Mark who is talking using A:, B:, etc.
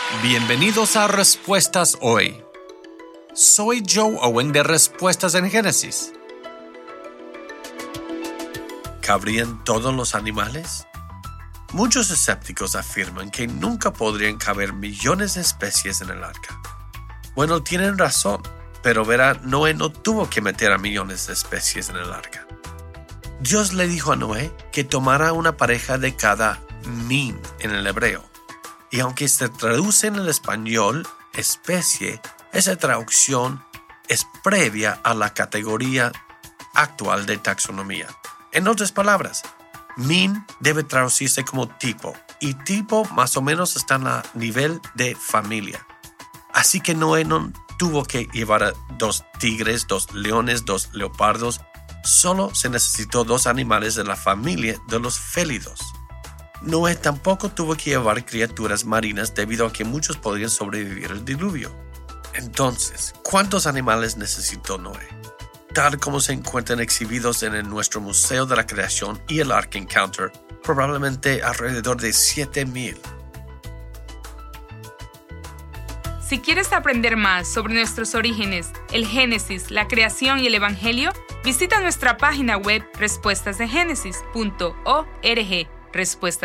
A: Bienvenidos a Respuestas Hoy. Soy Joe Owen de Respuestas en Génesis. ¿Cabrían todos los animales? Muchos escépticos afirman que nunca podrían caber millones de especies en el arca. Bueno, tienen razón, pero verá, Noé no tuvo que meter a millones de especies en el arca. Dios le dijo a Noé que tomara una pareja de cada min en el hebreo. Y aunque se traduce en el español especie, esa traducción es previa a la categoría actual de taxonomía. En otras palabras, min debe traducirse como tipo, y tipo más o menos está a nivel de familia. Así que Noé no tuvo que llevar a 2 tigres, 2 leones, 2 leopardos. Solo se necesitó 2 animales de la familia de los félidos. Noé tampoco tuvo que llevar criaturas marinas debido a que muchos podrían sobrevivir al diluvio. Entonces, ¿cuántos animales necesitó Noé? Tal como se encuentran exhibidos en nuestro Museo de la Creación y el Ark Encounter, probablemente alrededor de 7,000.
B: Si quieres aprender más sobre nuestros orígenes, el Génesis, la creación y el Evangelio, visita nuestra página web respuestasdegénesis.org. Respuestas